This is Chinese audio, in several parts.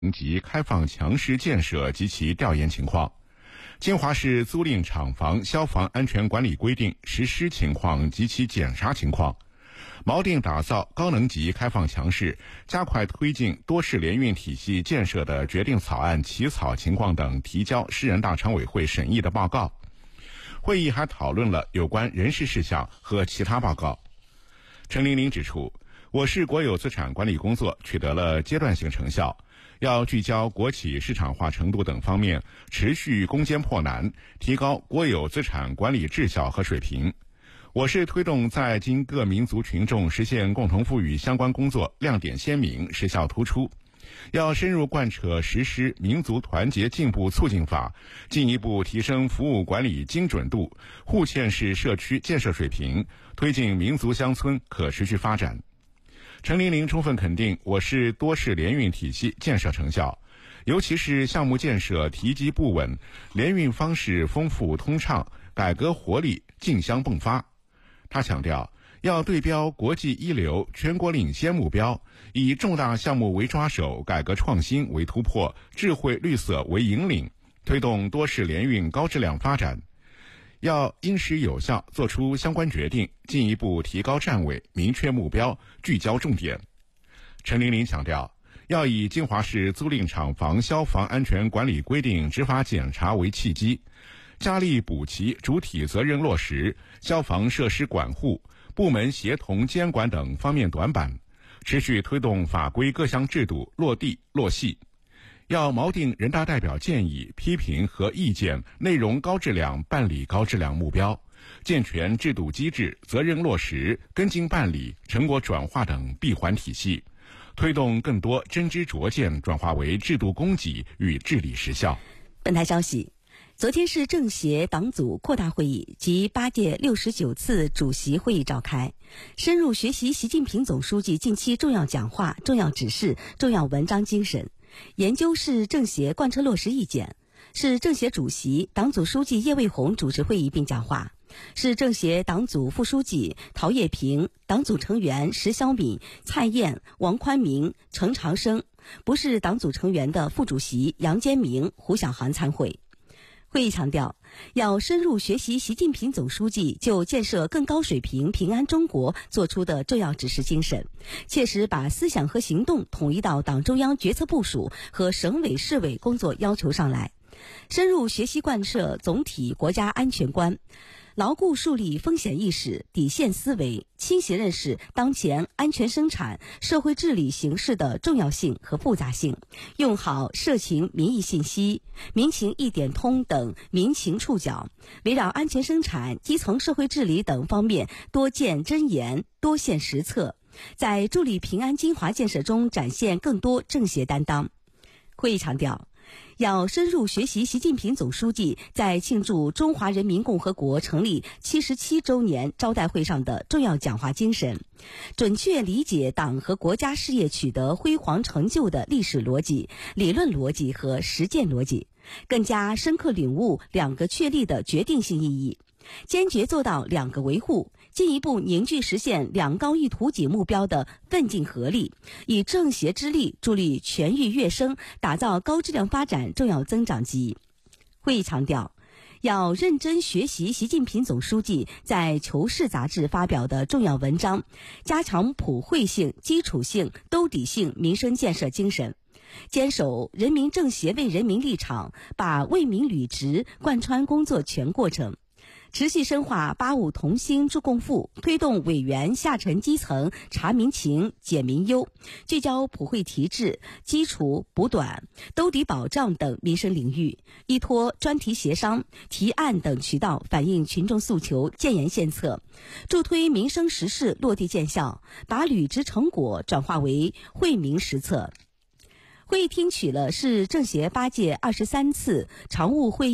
及开放强势建设及其调研情况，金华市租赁厂房消防安全管理规定实施情况及其检查情况，锚定打造高能级开放强势，加快推进多式联运体系建设的决定草案起草情况等提交市人大常委会审议的报告。会议还讨论了有关人事事项和其他报告。陈玲玲指出，我市国有资产管理工作取得了阶段性成效，要聚焦国企市场化程度等方面，持续攻坚破难，提高国有资产管理质效和水平。我市推动在京各民族群众实现共同富裕相关工作亮点鲜明，实效突出。要深入贯彻实施民族团结进步促进法，进一步提升服务管理精准度，沪县市社区建设水平，推进民族乡村可持续发展。陈玲玲充分肯定我市多式联运体系建设成效，尤其是项目建设提及不稳，联运方式丰富通畅，改革活力竞相迸发。他强调，要对标国际一流、全国领先目标，以重大项目为抓手，改革创新为突破，智慧绿色为引领，推动多式联运高质量发展。要因时有效做出相关决定，进一步提高站位，明确目标，聚焦重点。陈玲玲强调，要以金华市租赁厂房消防安全管理规定执法检查为契机，加力补齐主体责任落实、消防设施管护、部门协同监管等方面短板，持续推动法规各项制度落地落细。要锚定人大代表建议、批评和意见内容高质量，办理高质量目标，健全制度机制、责任落实、跟进办理、成果转化等闭环体系，推动更多真知灼见转化为制度供给与治理实效。 本台消息，昨天是政协党组扩大会议及8届69次主席会议召开，深入学习习近平总书记近期重要讲话、重要指示、重要文章精神，研究市政协贯彻落实意见。市政协主席、党组书记叶卫红主持会议并讲话。市政协党组副书记陶叶平、党组成员石小敏、蔡燕、王宽明、程长生，不是党组成员的副主席杨坚明、胡小航参会。会议强调，要深入学习习近平总书记就建设更高水平平安中国作出的重要指示精神，切实把思想和行动统一到党中央决策部署和省委市委工作要求上来，深入学习贯彻总体国家安全观，牢固树立风险意识、底线思维，清晰认识当前安全生产、社会治理形势的重要性和复杂性，用好社情民意信息、民情一点通等民情触角，围绕安全生产、基层社会治理等方面多建真言、多现实策，在助力平安金华建设中展现更多政协担当。会议强调，要深入学习习近平总书记在庆祝中华人民共和国成立77周年招待会上的重要讲话精神，准确理解党和国家事业取得辉煌成就的历史逻辑、理论逻辑和实践逻辑，更加深刻领悟两个确立的决定性意义，坚决做到两个维护，进一步凝聚实现两高一图几目标的奋进合力，以政协之力助力全域跃升，打造高质量发展重要增长极。会议强调，要认真学习习近平总书记在《求是》杂志发表的重要文章，加强普惠性、基础性、兜底性民生建设精神，坚守人民政协为人民立场，把为民履职贯穿工作全过程，持续深化85同心助共富，推动委员下沉基层查民情解民忧，聚焦普惠提质、基础补短、兜底保障等民生领域，依托专题协商、提案等渠道反映群众诉求，建言献策，助推民生实事落地见效，把履职成果转化为惠民实策。会议听取了市政协8届23次常务会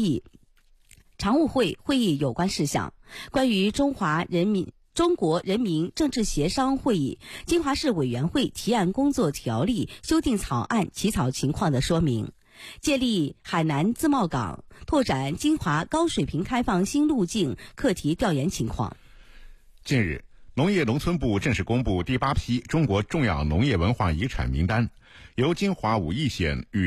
议有关事项，关于中国人民政治协商会议金华市委员会提案工作条例修订草案起草情况的说明，借力海南自贸港拓展金华高水平开放新路径课题调研情况。 近日， 农业农村部正式公布第8批中国重要农业文化遗产名单，由金华武义县与